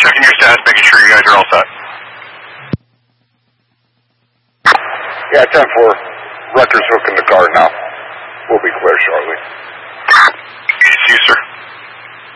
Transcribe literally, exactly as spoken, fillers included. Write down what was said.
checking your status, making sure you guys are all set. Yeah, ten four. Rutgers hooking the car now. We'll be clear shortly.